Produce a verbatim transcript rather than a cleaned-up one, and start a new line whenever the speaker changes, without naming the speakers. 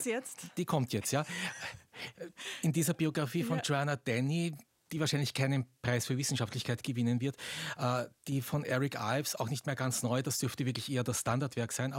jetzt?
Die kommt jetzt, ja. In dieser Biografie von ja. Joanna Denny, die wahrscheinlich keinen Preis für Wissenschaftlichkeit gewinnen wird, äh, die von Eric Ives, auch nicht mehr ganz neu, das dürfte wirklich eher das Standardwerk sein,